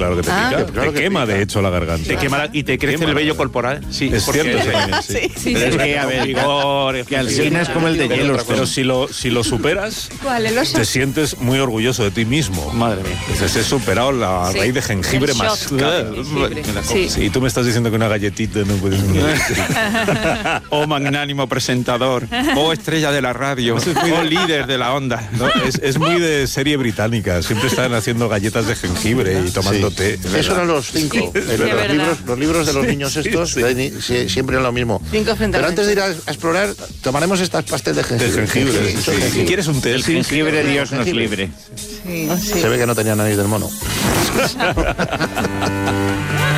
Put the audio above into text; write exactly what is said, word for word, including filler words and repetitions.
claro que te Ah, pica. claro te que quema, pica. de hecho, la garganta. Te quema la- y te crece Quema el vello la- corporal. Sí, Es porque- cierto, sí, sí. Sí, sí, Pero sí. es que, a ver, vigor, Que Alsina es como el de Pero, hielo. pero si lo, si lo superas, ¿Cuál, el oso? te sientes muy orgulloso de ti mismo. Madre mía. Dices, he superado la Sí. raíz de jengibre El más shock. cara. Jengibre. Me la Sí. Sí, y tú me estás diciendo que una galletita no puede ser una galletita. Oh magnánimo presentador, oh estrella de la radio, oh líder de la onda. No, es, es muy de serie británica. Siempre están haciendo galletas de jengibre y tomando Sí. té. Eso eran los cinco. Sí, Eh, sí, es los, verdad. libros, los libros de los niños sí, estos sí. de ni- sie- siempre es lo mismo. Cinco frente Pero al antes de ir a, a explorar, tomaremos estas pastel de de jengibre. jengibre. Sí, sí. son jengibre. ¿Quieres un té? El Sí, sí. jengibre, Dios nos Jengibre. libre. Sí, sí. Se ve que no tenía nariz del mono.